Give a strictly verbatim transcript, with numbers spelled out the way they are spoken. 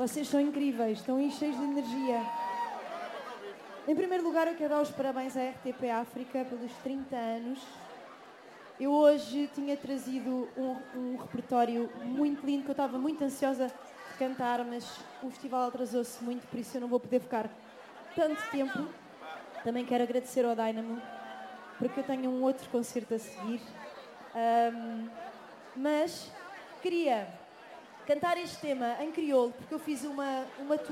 Vocês são incríveis, estão aí cheios de energia. Em primeiro lugar, eu quero dar os parabéns à R T P África pelos trinta anos. Eu hoje tinha trazido um, um repertório muito lindo, que eu estava muito ansiosa de cantar, mas o festival atrasou-se muito, por isso eu não vou poder ficar tanto tempo. Também quero agradecer ao Dynamo, porque eu tenho um outro concerto a seguir. Um, mas queria cantar este tema em crioulo, porque eu fiz uma, uma